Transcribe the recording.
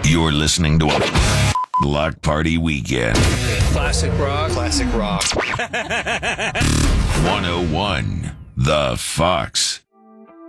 You're listening to a Block Party Weekend. Classic rock. Classic rock. 101 The Fox.